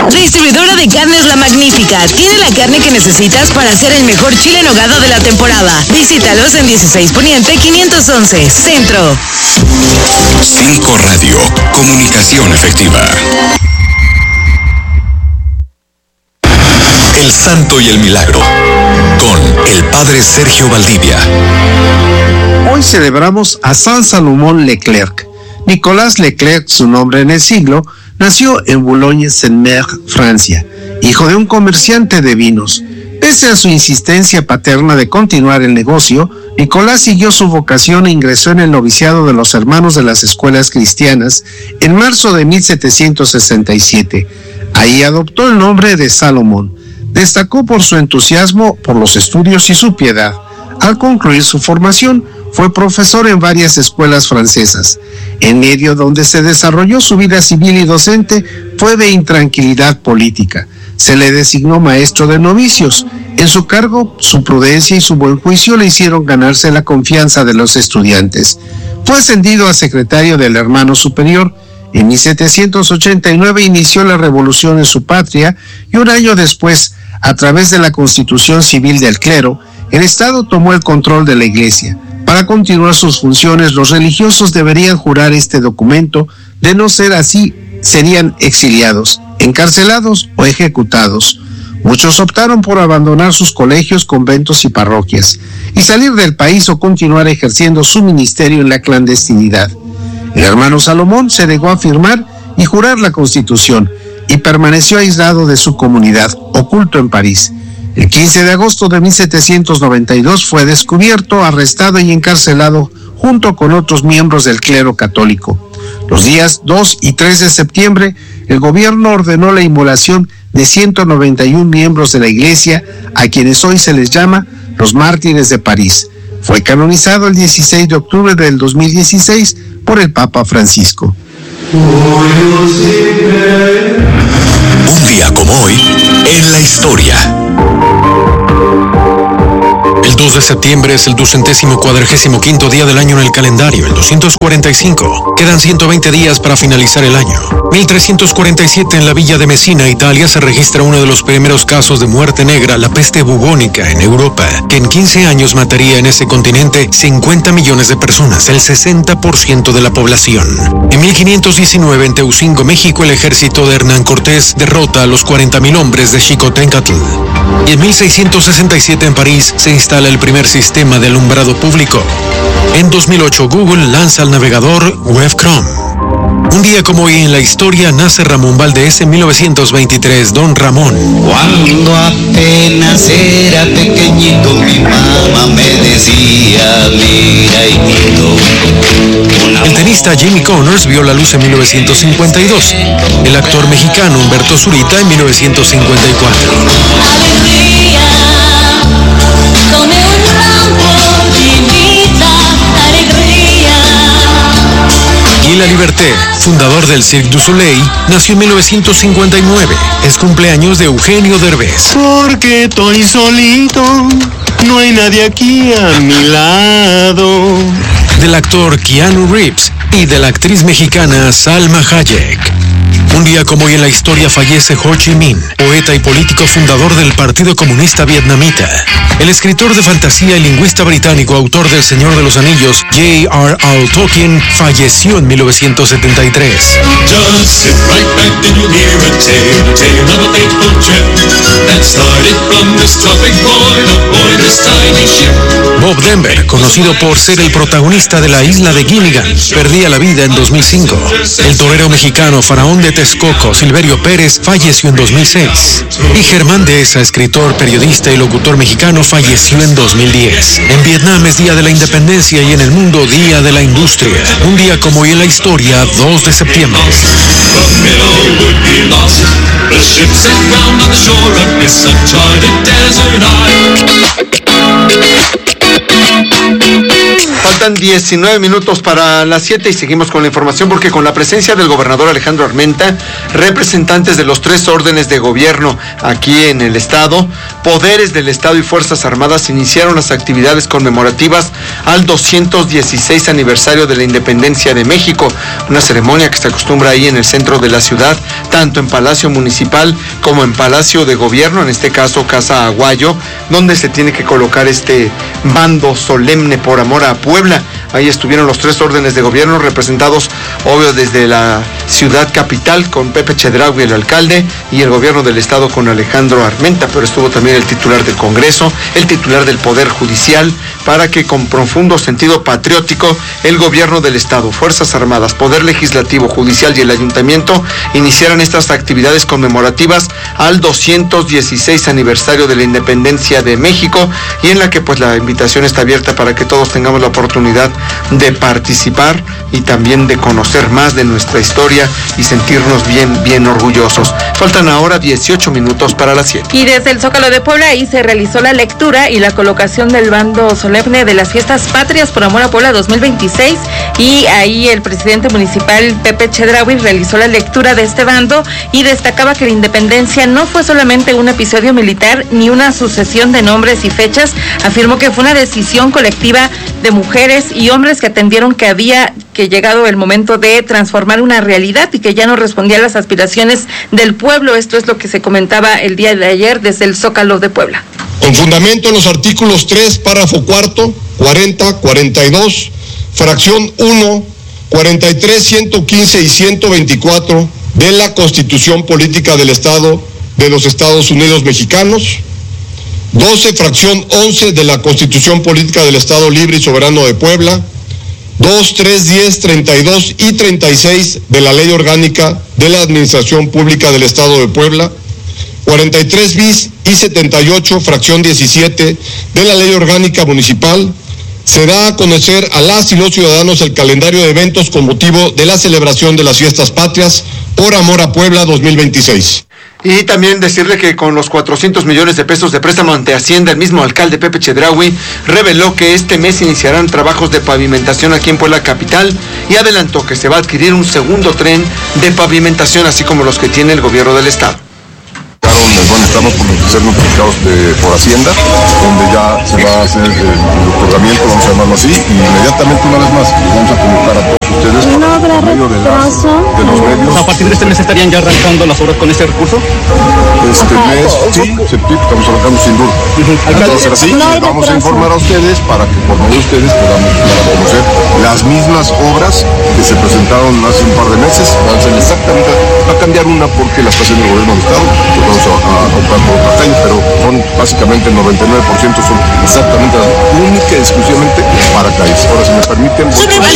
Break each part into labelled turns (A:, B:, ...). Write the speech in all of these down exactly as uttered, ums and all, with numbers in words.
A: Distribuidora de carnes La Magnífica. Tiene la carne que necesitas para hacer el mejor chile en nogada de la temporada. Visítalos en dieciséis Poniente quinientos once, Centro.
B: cinco Radio. Comunicación efectiva. El Santo y el Milagro, con el Padre Sergio Valdivia.
C: Hoy celebramos a San Salomón Leclerc. Nicolas Leclerc, su nombre en el siglo, nació en Boulogne-sur-Mer, Francia, hijo de un comerciante de vinos. Pese a su insistencia paterna de continuar el negocio, Nicolás siguió su vocación e ingresó en el noviciado de los Hermanos de las Escuelas Cristianas en marzo de mil setecientos sesenta y siete. Ahí adoptó el nombre de Salomón. Destacó por su entusiasmo por los estudios y su piedad. Al concluir su formación, fue profesor en varias escuelas francesas. En medio donde se desarrolló su vida civil y docente fue de intranquilidad política. Se le designó maestro de novicios. En su cargo, su prudencia y su buen juicio le hicieron ganarse la confianza de los estudiantes. Fue ascendido a secretario del Hermano Superior. En mil setecientos ochenta y nueve inició la revolución en su patria y un año después, a través de la Constitución Civil del Clero, el Estado tomó el control de la Iglesia. Para continuar sus funciones, los religiosos deberían jurar este documento. De no ser así, serían exiliados, encarcelados o ejecutados. Muchos optaron por abandonar sus colegios, conventos y parroquias, y salir del país o continuar ejerciendo su ministerio en la clandestinidad. El hermano Salomón se negó a firmar y jurar la Constitución, y permaneció aislado de su comunidad, oculto en París. El quince de agosto de mil setecientos noventa y dos fue descubierto, arrestado y encarcelado junto con otros miembros del clero católico. Los días dos y tres de septiembre, el gobierno ordenó la inmolación de ciento noventa y uno miembros de la Iglesia, a quienes hoy se les llama los mártires de París. Fue canonizado el dieciséis de octubre del dos mil dieciséis por el Papa Francisco.
B: Un día como hoy, en la historia.
D: El dos de septiembre es el ducentésimo cuadragésimo quinto día del año en el calendario, el doscientos cuarenta y cinco. Quedan ciento veinte días para finalizar el año. mil trescientos cuarenta y siete, en la villa de Messina, Italia, se registra uno de los primeros casos de muerte negra, la peste bubónica, en Europa, que en quince años mataría en ese continente cincuenta millones de personas, el sesenta por ciento de la población. En mil quinientos diecinueve, en Teucingo, México, el ejército de Hernán Cortés derrota a los cuarenta mil hombres de Xicoténcatl. Y en mil seiscientos sesenta y siete, en París, se instala el primer sistema de alumbrado público. En dos mil ocho, Google lanza el navegador Web Chrome. Un día como hoy en la historia nace Ramón Valdés en mil novecientos veintitrés, Don Ramón.
E: Cuando apenas era pequeñito, mi mamá me decía, mira hijito.
D: El tenista Jimmy Connors vio la luz en mil novecientos cincuenta y dos. El actor mexicano Humberto Zurita en mil novecientos cincuenta y cuatro.
F: Alegría, come un lamborghinita, alegría.
D: Guy Laliberté, fundador del Cirque du Soleil, nació en mil novecientos cincuenta y nueve. Es cumpleaños de Eugenio Derbez.
G: Porque estoy solito, no hay nadie aquí a mi lado.
D: Del actor Keanu Reeves y de la actriz mexicana Salma Hayek. Un día como hoy en la historia fallece Ho Chi Minh, poeta y político fundador del Partido Comunista Vietnamita. El escritor de fantasía y lingüista británico, autor del Señor de los Anillos, J R R Tolkien, falleció en mil novecientos setenta y tres.
H: Just sit right back and you'll hear a tale, a tale of a fateful trip that started from this tropic void aboard this tiny ship.
D: Bob Denver, conocido por ser el protagonista de La Isla de Gilligan, perdía la vida en dos mil cinco. El torero mexicano Faraón de Texcoco, Silverio Pérez, falleció en dos mil seis. Y Germán Dehesa, escritor, periodista y locutor mexicano, falleció en dos mil diez. En Vietnam es Día de la Independencia y en el mundo Día de la Industria. Un día como hoy en la historia, dos de septiembre.
I: Falta
C: Faltan diecinueve minutos para las siete y seguimos con la información porque con la presencia del gobernador Alejandro Armenta, representantes de los tres órdenes de gobierno aquí en el estado, poderes del estado y Fuerzas Armadas iniciaron las actividades conmemorativas al doscientos dieciséis aniversario de la independencia de México, una ceremonia que se acostumbra ahí en el centro de la ciudad, tanto en Palacio Municipal como en Palacio de Gobierno, en este caso Casa Aguayo, donde se tiene que colocar este bando solemne por amor a Puebla. Ahí estuvieron los tres órdenes de gobierno representados, obvio, desde la ciudad capital con Pepe Chedraui, el alcalde, y el gobierno del estado con Alejandro Armenta, pero estuvo también el titular del Congreso, el titular del Poder Judicial, para que con profundo sentido patriótico el gobierno del estado, Fuerzas Armadas, Poder Legislativo, Judicial y el Ayuntamiento iniciaran estas actividades conmemorativas al doscientos dieciséis aniversario de la independencia de México, y en la que pues la invitación está abierta para que todos tengamos la oportunidad de participar y también de conocer más de nuestra historia y sentirnos bien, bien orgullosos. Faltan ahora dieciocho minutos para las siete.
I: Y desde el Zócalo de Puebla ahí se realizó la lectura y la colocación del bando solemne de las Fiestas Patrias por Amor a Puebla dos mil veintiséis, y ahí el presidente municipal Pepe Chedraui realizó la lectura de este bando y destacaba que la independencia no fue solamente un episodio militar ni una sucesión de nombres y fechas. Afirmó que fue una decisión colectiva de mujeres y hombres que atendieron que había que llegado el momento de transformar una realidad y que ya no respondía a las aspiraciones del pueblo. Esto es lo que se comentaba el día de ayer desde el Zócalo de Puebla.
J: Con fundamento en los artículos tres, párrafo cuarto, cuarenta, cuarenta y dos, fracción uno, cuarenta y tres, ciento quince y ciento veinticuatro de la Constitución Política del Estado de los Estados Unidos Mexicanos, doce, fracción once de la Constitución Política del Estado Libre y Soberano de Puebla, dos, tres, diez, treinta y dos y treinta y seis de la Ley Orgánica de la Administración Pública del Estado de Puebla, cuarenta y tres bis y setenta y ocho, fracción diecisiete de la Ley Orgánica Municipal. Se da a conocer a las y los ciudadanos el calendario de eventos con motivo de la celebración de las Fiestas Patrias por Amor a Puebla dos mil veintiséis.
C: Y también decirle que con los cuatrocientos millones de pesos de préstamo ante Hacienda, el mismo alcalde Pepe Chedraui reveló que este mes iniciarán trabajos de pavimentación aquí en Puebla Capital y adelantó que se va a adquirir un segundo tren de pavimentación, así como los que tiene el gobierno del estado.
K: Bueno, estamos por ser notificados de, por Hacienda, donde ya se va a hacer el, el otorgamiento, vamos a llamarlo así, y inmediatamente una vez más vamos a convocar a todos ustedes
L: no
K: para, por medio de, las, de los medios.
L: ¿A partir de este mes estarían ya arrancando las obras con este recurso?
K: Este Ajá. mes, sí, septiembre, estamos arrancando sin duda. Uh-huh. Entonces así, no les vamos a informar a ustedes para que por medio de ustedes podamos dar a conocer las mismas obras que se presentaron hace un par de meses. Van a ser exactamente, va a cambiar una porque la está haciendo el gobierno del estado, pues vamos a, a optar por otra calle, pero son básicamente el noventa y nueve por ciento son exactamente única y exclusivamente para calles. Ahora, si me permiten...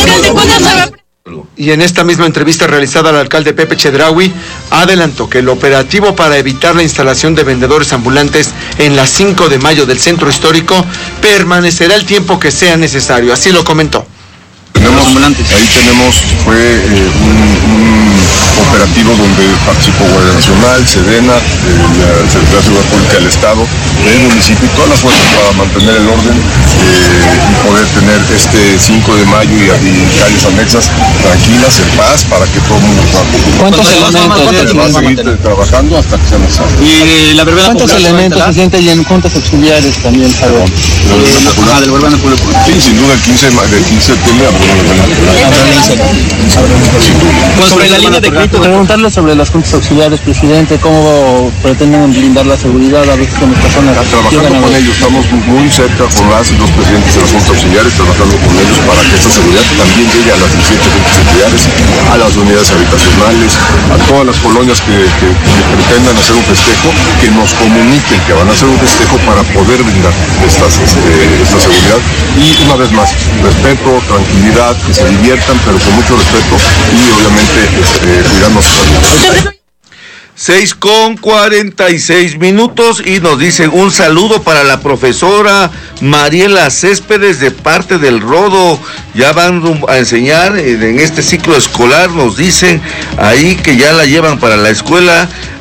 C: Y en esta misma entrevista realizada al alcalde Pepe Chedraui, adelantó que el operativo para evitar la instalación de vendedores ambulantes en la cinco de mayo del centro histórico permanecerá el tiempo que sea necesario. Así lo comentó.
K: Tenemos, ahí tenemos, fue eh, un, un operativo donde participó Guardia Nacional, Sedena, eh, la Secretaría de Seguridad Pública del Estado, el municipio y todas las fuerzas para mantener el orden eh, y poder tener este cinco de mayo y, y calles anexas tranquilas, en paz, para que todo el mundo pueda cumplir.
L: ¿Cuántos elementos
K: va a seguir trabajando hasta que sea necesario?
L: Y la verbena ¿Cuántos elementos se sienten y en juntas auxiliares también? Perdón.
K: Ah, del verbena popular. Sí, sin duda el quince de septiembre.
L: Pues sobre la línea de crédito, preguntarle sobre las juntas auxiliares, presidente, cómo pretenden blindar la seguridad a veces con las personas.
K: Trabajando con ellos, estamos muy cerca con las y los presidentes de las juntas auxiliares, trabajando con ellos para que esta seguridad también llegue a las diecisiete juntas auxiliares, a las unidades habitacionales, a todas las colonias que, que, que pretendan hacer un festejo, que nos comuniquen que van a hacer un festejo para poder brindar estas, este, esta seguridad. Y una vez más, respeto, tranquilidad, que se diviertan, pero con mucho respeto y obviamente este, cuidando su salud.
M: seis con cuarenta y seis minutos y nos dicen un saludo para la profesora Mariela Céspedes de parte del Rodo. Ya van a enseñar en este ciclo escolar, nos dicen ahí que ya la llevan para la escuela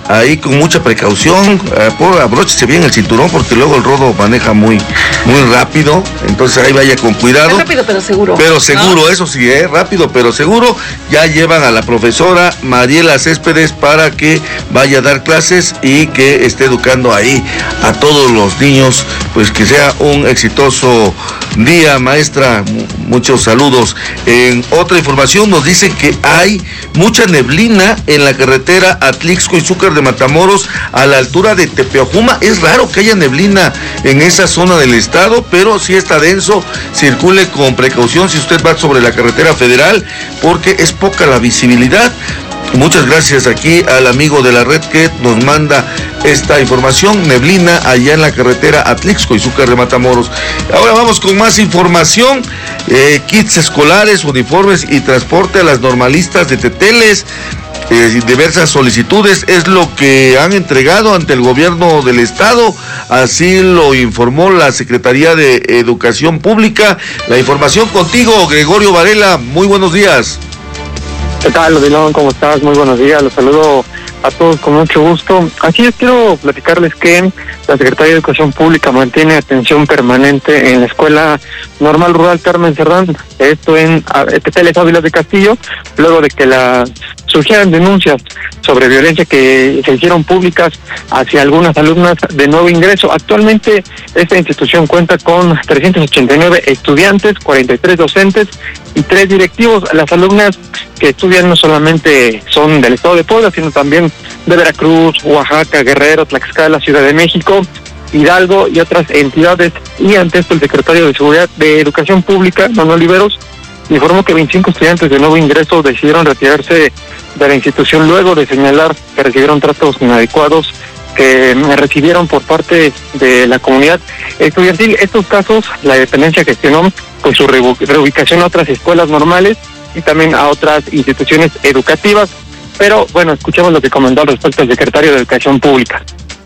M: ahí con mucha precaución, eh, por, abróchese bien el cinturón porque luego el rodo maneja muy, muy rápido, entonces ahí vaya con cuidado.
I: Es rápido pero seguro.
M: Pero seguro,
I: ¿no?
M: Eso sí, eh, rápido pero seguro. Ya llevan a la profesora Mariela Céspedes para que vaya a dar clases y que esté educando ahí a todos los niños, pues que sea un exitoso día, maestra. Muchos saludos. En otra información nos dicen que hay mucha neblina en la carretera Atlixco-Izúcar de Matamoros a la altura de Tepeojuma. Es raro que haya neblina en esa zona del estado, pero sí está denso. Circule con precaución si usted va sobre la carretera federal porque es poca la visibilidad. Muchas gracias aquí al amigo de la red que nos manda esta información. Neblina allá en la carretera Atlixco-Izúcar de Matamoros. Ahora vamos con más información. Eh, kits escolares, uniformes y transporte a las normalistas de Teteles. Eh, diversas solicitudes es lo que han entregado ante el gobierno del estado, así lo informó la Secretaría de Educación Pública. La información contigo, Gregorio Varela, muy buenos días.
N: ¿Qué tal, Odilon? ¿Cómo estás? Muy buenos días, los saludo a todos con mucho gusto. Así es, quiero platicarles que la Secretaría de Educación Pública mantiene atención permanente en la Escuela Normal Rural Carmen Cerdán, esto en Teteles Ávila de Castillo, luego de que la surgieran denuncias sobre violencia que se hicieron públicas hacia algunas alumnas de nuevo ingreso. Actualmente esta institución cuenta con trescientos ochenta y nueve estudiantes, cuarenta y tres docentes y tres directivos. Las alumnas que estudian no solamente son del estado de Puebla, sino también de Veracruz, Oaxaca, Guerrero, Tlaxcala, Ciudad de México, Hidalgo y otras entidades. Y ante esto el secretario de Seguridad de Educación Pública, Manuel Oliveros, informó que veinticinco estudiantes de nuevo ingreso decidieron retirarse de la institución luego de señalar que recibieron tratos inadecuados que recibieron por parte de la comunidad estudiantil. Estos casos, la dependencia gestionó con su reubicación a otras escuelas normales y también a otras instituciones educativas. Pero bueno, escuchemos lo que comentó al respecto el secretario de Educación Pública.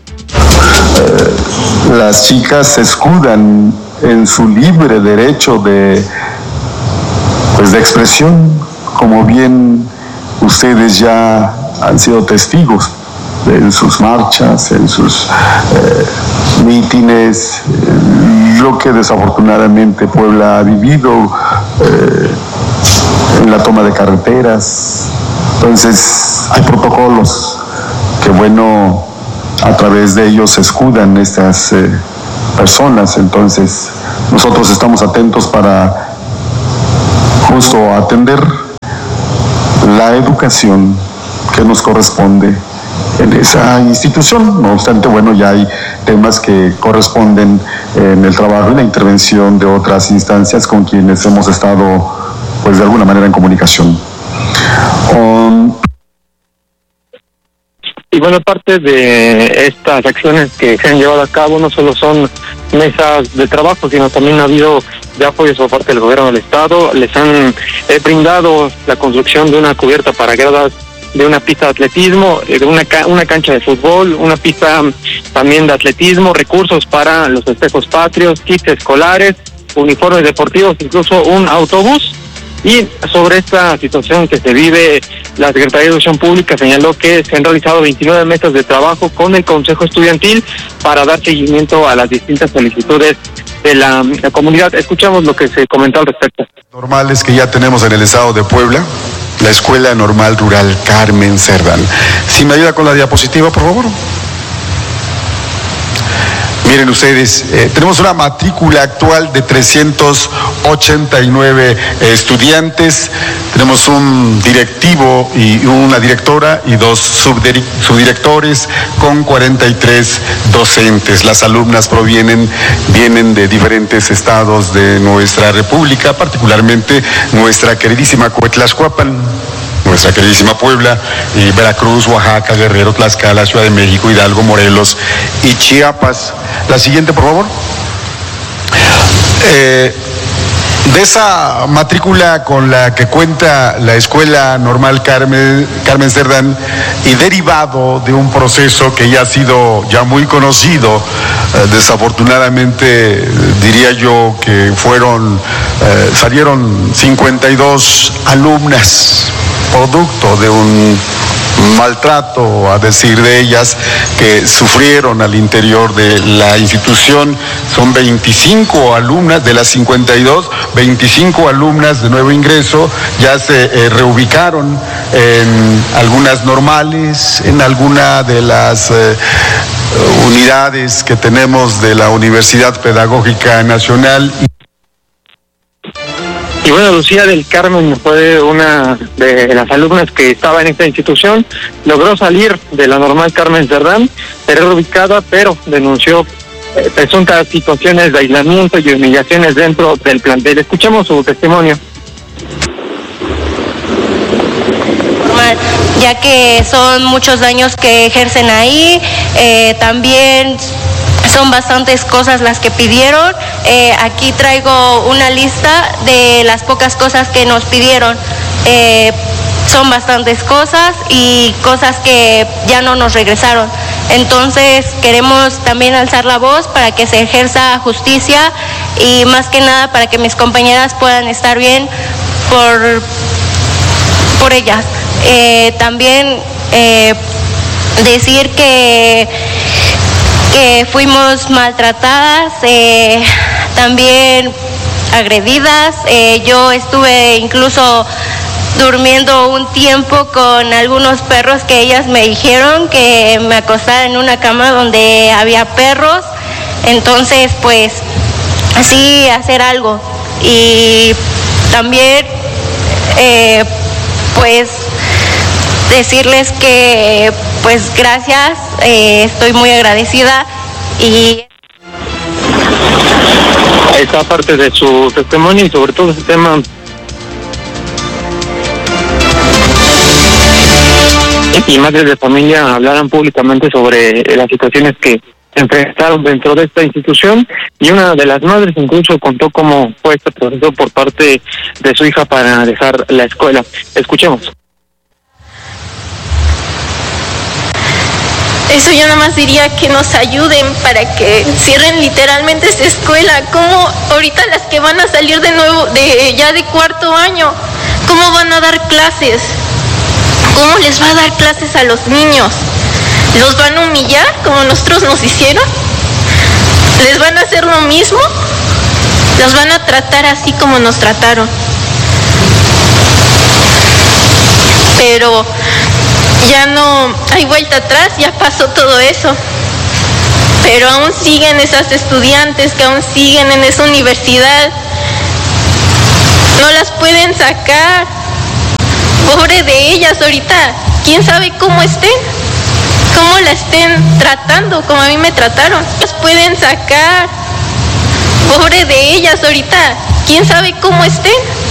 O: Eh, las chicas se escudan en su libre derecho de, pues, de expresión, como bien ustedes ya han sido testigos en sus marchas, en sus eh, mítines, eh, lo que desafortunadamente Puebla ha vivido eh, en la toma de carreteras. Entonces hay protocolos que, bueno, a través de ellos se escudan estas eh, personas. Entonces nosotros estamos atentos para justo atender la educación que nos corresponde en esa institución. No obstante, bueno, ya hay temas que corresponden en el trabajo y la intervención de otras instancias con quienes hemos estado, pues, de alguna manera en comunicación. Um...
N: Y bueno, parte de estas acciones que se han llevado a cabo no solo son mesas de trabajo, sino también ha habido de apoyos por parte del gobierno del estado. Les han eh, brindado la construcción de una cubierta para gradas, de una pista de atletismo, de una, ca- una cancha de fútbol, una pista también de atletismo, recursos para los festejos patrios, kits escolares, uniformes deportivos, incluso un autobús. Y sobre esta situación que se vive, la Secretaría de Educación Pública señaló que se han realizado veintinueve mesas de trabajo con el Consejo Estudiantil para dar seguimiento a las distintas solicitudes de la, la comunidad. Escuchamos lo que se comentó al respecto.
O: Normales que ya tenemos en el estado de Puebla, la Escuela Normal Rural Carmen Cerdán. Si me ayuda con la diapositiva, por favor. Miren ustedes, eh, tenemos una matrícula actual de trescientos ochenta y nueve estudiantes, tenemos un directivo y una directora y dos subdiri- subdirectores con cuarenta y tres docentes. Las alumnas provienen, vienen de diferentes estados de nuestra república, particularmente nuestra queridísima Coetlaxcuapan, nuestra queridísima Puebla, y Veracruz, Oaxaca, Guerrero, Tlaxcala, Ciudad de México, Hidalgo, Morelos y Chiapas. La siguiente, por favor. Eh, de esa matrícula con la que cuenta la Escuela Normal Carmen, Carmen Cerdán, y derivado de un proceso que ya ha sido ya muy conocido, eh, desafortunadamente diría yo que fueron, eh, salieron cincuenta y dos alumnas producto de un maltrato, a decir de ellas, que sufrieron al interior de la institución. Son veinticinco alumnas, de las cincuenta y dos, veinticinco alumnas de nuevo ingreso, ya se eh, reubicaron en algunas normales, en alguna de las eh, unidades que tenemos de la Universidad Pedagógica Nacional.
N: Y bueno, Lucía del Carmen fue una de las alumnas que estaba en esta institución, logró salir de la normal Carmen Cerdán, será reubicada, pero denunció eh, presuntas situaciones de aislamiento y humillaciones dentro del plantel. Escuchemos su testimonio.
P: Ya que son muchos años que ejercen ahí, eh, también son bastantes cosas las que pidieron. Eh, aquí traigo una lista de las pocas cosas que nos pidieron. Eh, son bastantes cosas y cosas que ya no nos regresaron. Entonces queremos también alzar la voz para que se ejerza justicia y más que nada para que mis compañeras puedan estar bien por, por ellas. Eh, también eh, decir que, que fuimos maltratadas, eh, también agredidas. Eh, yo estuve incluso durmiendo un tiempo con algunos perros que ellas me dijeron que me acostara en una cama donde había perros. Entonces, pues, así hacer algo. Y también, eh, pues, decirles que, pues, gracias, eh, estoy muy agradecida y...
N: Esta parte de su testimonio y sobre todo ese tema y madres de familia hablaran públicamente sobre las situaciones que enfrentaron dentro de esta institución, y una de las madres incluso contó cómo fue este proceso por parte de su hija para dejar la escuela. Escuchemos.
Q: Eso yo nada más diría que nos ayuden para que cierren literalmente esta escuela. ¿Cómo ahorita las que van a salir de nuevo, de ya de cuarto año, cómo van a dar clases? ¿Cómo les va a dar clases a los niños? ¿Los van a humillar como nosotros nos hicieron? ¿Les van a hacer lo mismo? ¿Los van a tratar así como nos trataron? Pero ya no hay vuelta atrás, ya pasó todo eso. Pero aún siguen esas estudiantes que aún siguen en esa universidad. No las pueden sacar. Pobre de ellas ahorita. ¿Quién sabe cómo estén? ¿Cómo la estén tratando? Como a mí me trataron. Las pueden sacar. Pobre de ellas ahorita. ¿Quién sabe cómo estén?